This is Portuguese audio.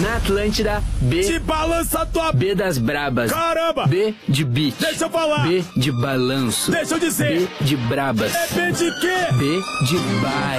Na Atlântida, B de balança tua... B das brabas. Caramba! B de beat. Deixa eu falar. B de balanço. Deixa eu dizer. B de brabas. É B de quê? B de baile.